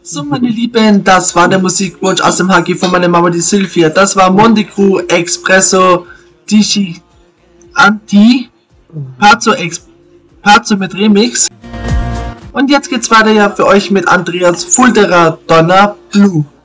So, meine Lieben, das war der Musikwunsch aus dem HG von meiner Mama, die Sylvia. Das war Monte Crew Expresso Dici Anti Pazzo mit Remix. Und jetzt geht's weiter ja für euch mit Andreas Fulderer Donner Blue.